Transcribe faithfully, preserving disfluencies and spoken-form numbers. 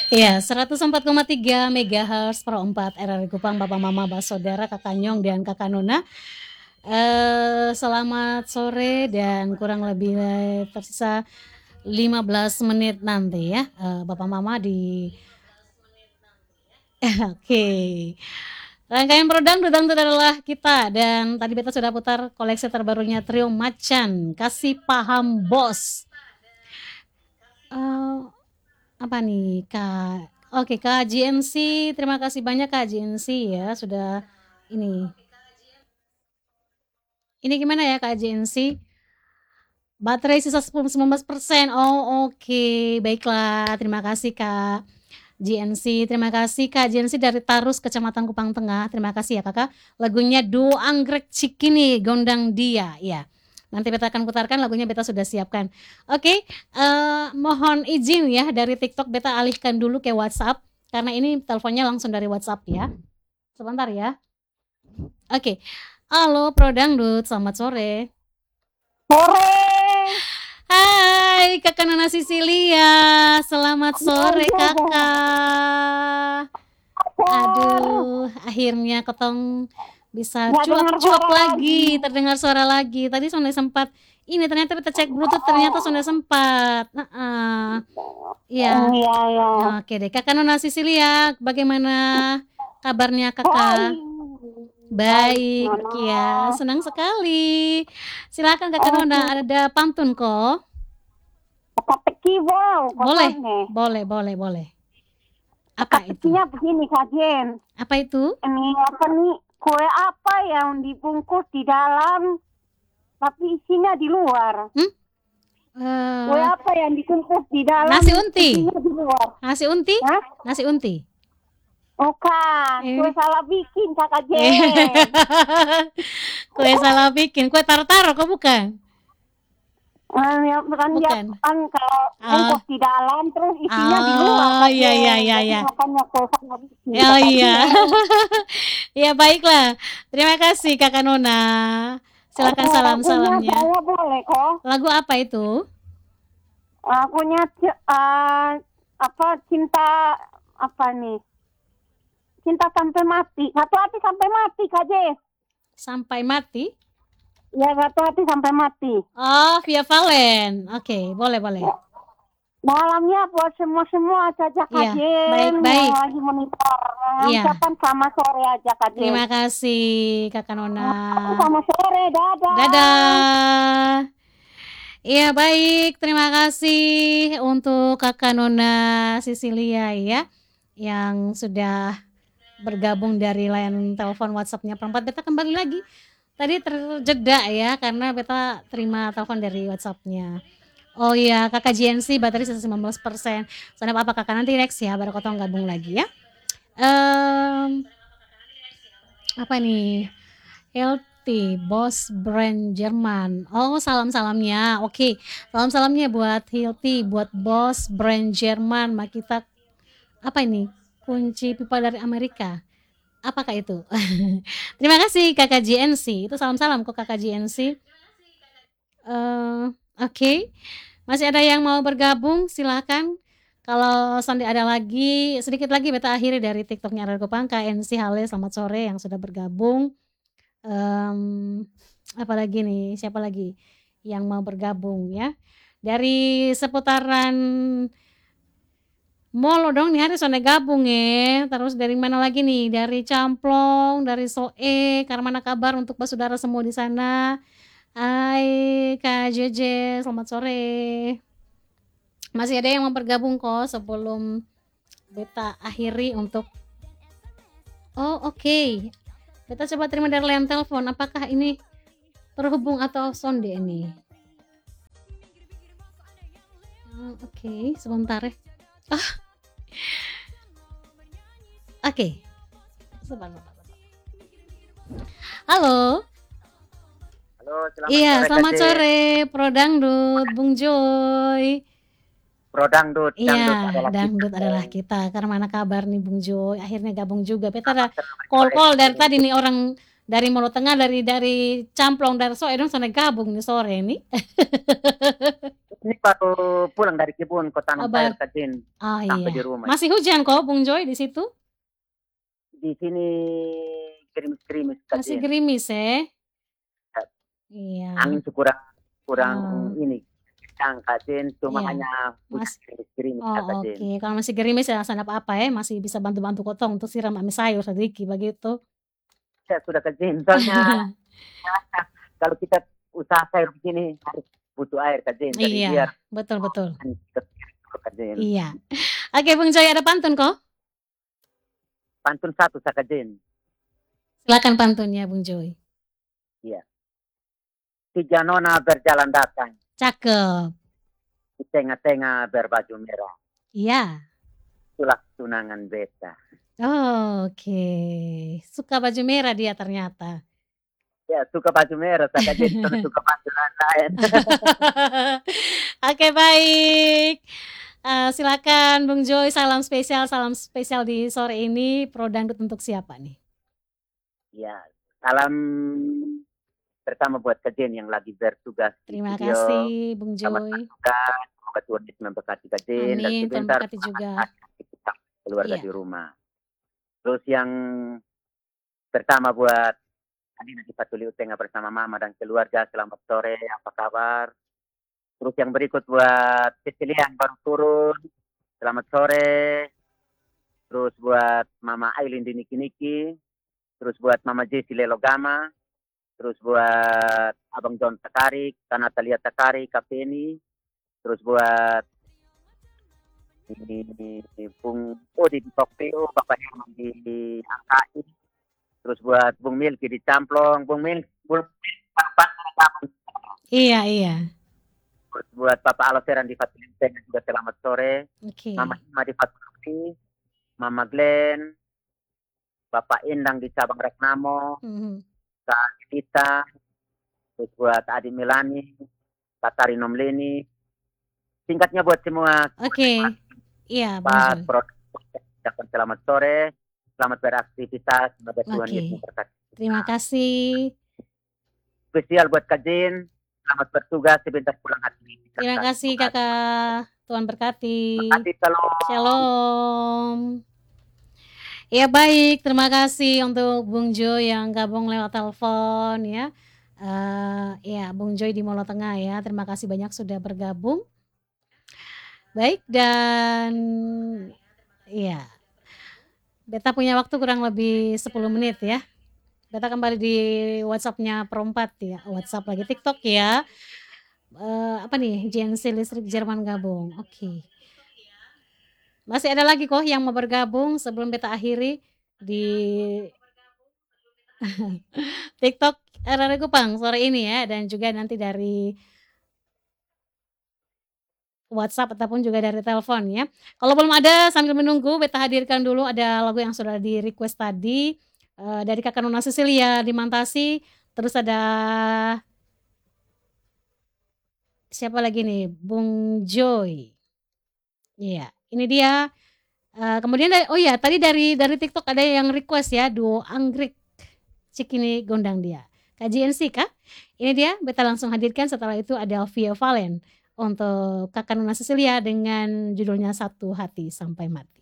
Iya, seratus empat koma tiga megahertz per empat R R I Kupang, Bapak Mama, Mbak Saudara, Kakak Nyong dan Kakak Nona. Eee, selamat sore dan kurang lebih eh, tersisa lima belas menit nanti ya, eee, Bapak Mama di oke. Rangkaian Prodang Dangdut adalah kita dan tadi beta sudah putar koleksi terbarunya Trio Macan, Kasih Paham Bos. Eee, apa nih, Kak? Oke, Kak G N C, terima kasih banyak Kak G N C ya sudah ini. Ini gimana ya Kak G N C? Baterai sisa sepuluh sembilan belas persen. Oh, oke. Baiklah. Terima kasih Kak G N C. Terima kasih Kak G N C dari Tarus, Kecamatan Kupang Tengah. Terima kasih ya Kakak. Lagunya Do Anggrek Cikini Gondang Dia. Ya. Nanti beta akan putarkan lagunya, beta sudah siapkan. Oke, eh, mohon izin ya dari TikTok beta alihkan dulu ke WhatsApp karena ini teleponnya langsung dari WhatsApp ya. Sebentar ya. Oke. Halo Pro Dangdut, selamat sore. Sore. Hai Kakak Nona Sisilia, selamat sore Kakak. Aduh, akhirnya ketong bisa Nggak dengar cuap-cuap suara lagi, lagi. terdengar suara lagi. Tadi sudah sempat ini ternyata kita cek Bluetooth ternyata sudah sempat. Heeh. Iya. Oh, iya, iya. Oke deh, Kakak Nona Sisilia, bagaimana kabarnya Kakak? Baik. Baik, Baik, ya, Nona. senang sekali. Silakan Kakak Nona, Oke. ada pantun kok. Teka-teki, wow, Boleh, kotornya. boleh, boleh, boleh. Apa itu? Teka-tekinya begini, Kajen. Apa itu? Ini apa nih? Kue apa yang dibungkus di dalam, tapi isinya di luar? Hmm? Kue Uh, apa yang dibungkus di dalam, nasi unti. isinya di luar? Nasi unti? Hah? Nasi unti. Bukan, kue Eh. salah bikin, Kakak Jen. Kue salah bikin, kue taro-taro kok bukan? Uh, ya, kan dia Bukan. kan kalau Ah, bungkus di dalam terus isinya di luar ah, Kak iya, iya, Jen. iya, Jadi iya. makanya kue sama bikin Oh Kakak iya. Jen. Ya baiklah. Terima kasih Kakak Nona. Silakan Uh, lagunya salam-salamnya. saya boleh kok. Lagu apa itu? Lagunya uh, apa cinta apa nih? Cinta sampai mati. Satu hati sampai mati Kak Jen. Sampai mati? Ya satu hati sampai mati. Oh, Via Valen. Oke, okay, boleh, boleh. Ya. Malamnya buat semua-semua aja Kak Iya, Jen baik-baik. yang lagi monitor. Iya. Ucapan sama sore aja Kak Jen. Terima kasih Kakak Nona. Sama sore, dadah. Dadah. Iya baik, terima kasih untuk Kakak Nona Sisilia ya, yang sudah bergabung dari layanan telepon WhatsApp-nya Perempat. Beta kembali lagi. Tadi terjeda ya karena beta terima telepon dari WhatsApp-nya. Oh iya, Kakak G N C baterai sisa sembilan belas persen. Soalnya apa Kakak nanti next ya, baru kotong gabung lagi ya. Um, apa nih? Healthy Boss Brand Jerman. Oh, salam-salamnya. Oke. Salam-salamnya buat Healthy, buat Boss Brand Jerman. Makita apa ini? Kunci pipa dari Amerika. Apakah itu? Terima kasih Kakak G N C. Itu salam-salam kok Kakak G N C. Uh, Oke. Okay. Masih ada yang mau bergabung? Silakan. Kalau Sandi ada lagi, sedikit lagi beta akhiri dari TikToknya R R Kupang, K N C Hale, selamat sore yang sudah bergabung. Um, apa lagi nih? Siapa lagi yang mau bergabung ya? Dari seputaran Molo dong nih hari sudah gabung ya. Terus dari mana lagi nih? Dari Camplong, dari Soe. Karena mana kabar untuk saudara semua di sana? Hai Kak Jeje, selamat sore. Masih ada yang mau bergabung kok sebelum beta akhiri untuk. Oh oke. Okay. Beta coba terima dari layar telepon. Apakah ini terhubung atau sonde ini? Oh, oke, okay. Sebentar ya. Ah. Oke. Okay. Sebentar. Halo. Halo, selamat iya, sore. Iya, selamat sore, Pro Dangdut, Bung Joy. Pro Dangdut, iya, Dangdut adalah Dangdut kita. adalah kita. Karena mana kabar nih Bung Joy? Akhirnya gabung juga. Beta ada call-call dari tadi nih orang dari Molo Tengah, dari dari Camplong, dari Soe dong sana gabung nih sore ini. Ini baru pulang dari kebun, kok tanam Oh, ba- sayur Kak Jin. Ah Sampai di iya. rumah. Masih hujan kok Bung Joy di situ? Di sini gerimis-gerimis Kak Masih Jin. gerimis ya? Iya. Angin kurang kurang Oh, ini kencang Kak Jin, cuma iya. hanya hujan Mas gerimis-gerimis Oh, Kak oke. Jin. Kalau masih gerimis ya rasa apa ya, masih bisa bantu-bantu kotong untuk siram ame sayur sedikit begitu. Ya sudah Kak Jin, soalnya kalau kita usaha sayur begini harus butuh air Kak Jin, jadi Iya, biar betul betul. Kak Jin. Iya. Oke, Bung Joy ada pantun kok? Pantun satu Kak Jin. Silakan pantunnya Bung Joy. Iya. Tiga nona berjalan datang, Cakep. di tengah-tengah berbaju merah. Iya. Itulah tunangan beta. Oh, oke. Suka baju merah dia ternyata. Ya, suka baju merah, Kak Jin, karena suka baju lain. Oke, baik. Eh, silakan Bung Joy, salam spesial, salam spesial di sore ini. Pro Dangdut untuk siapa nih? Ya, salam pertama buat Kak Jin yang lagi bertugas di Terima studio. kasih Bung Selamat Joy. bertugas, semoga Tuhan Yesus memberkati Kak Jin, dan Amin, Tuhan sebentar berkati juga. kita keluarga Iya. di rumah. Terus yang pertama buat Adina di Patuli Utenga bersama Mama dan keluarga, selamat sore, apa kabar? Terus yang berikut buat Cecilia yang baru turun, selamat sore. Terus buat Mama Aileen di Niki-Niki, terus buat Mama Jessie Lelogama, terus buat Abang John Takari, Kanatalia Takari, Kapeni, terus buat ini Bung Odi di Tokyo, Bapak Herman di Angkai, terus buat Bung Milki di Camplong, Bung Milki, Bung Iya, iya. terus buat Bapak Aloseran di Fatulinteng juga selamat sore, Oke. Mama Ima di Fatulinteng, Mama Glenn, Bapak Indang di Cabang Reknamo, Mhm. Kak Kita, terus buat Adi Milani, Kak Tarinom Leni, singkatnya buat semua Oke. Iya, Bung Pak Joy. Produk, selamat sore, selamat beraktivitas, semoga Tuhan Oke. Yesus memberkati. Terima kasih. Spesial buat Kak Jin, selamat bertugas, sebentar pulang hati. Terima kasih Kakak. Tuhan berkati. Terima kasih, shalom. Shalom. Ya baik, terima kasih untuk Bung Joy yang gabung lewat telepon ya. Eh ya, Bung Joy di Molo Tengah ya. Terima kasih banyak sudah bergabung. Baik, dan ya, Beta punya waktu kurang lebih sepuluh menit ya. Beta kembali di WhatsApp-nya Perempat ya. WhatsApp lagi TikTok ya. Eh apa nih? G N C Listrik Jerman gabung. Oke. Masih ada lagi kok yang mau bergabung sebelum Beta akhiri di TikTok R R Kupang sore ini ya, dan juga nanti dari WhatsApp ataupun juga dari telepon ya. Kalau belum ada, sambil menunggu Beta hadirkan dulu ada lagu yang sudah di request tadi uh, dari Kakak Nona Cecilia di Mantasi. Terus ada siapa lagi nih? Bung Joy. Iya, ini dia. Uh, kemudian oh ya, tadi dari dari TikTok ada yang request ya, duo Anggrek Cikini Gondang dia. K J N C kah? Ini dia, Beta langsung hadirkan. Setelah itu ada Via Valen untuk Kakak Nona Cecilia dengan judulnya Satu Hati Sampai Mati.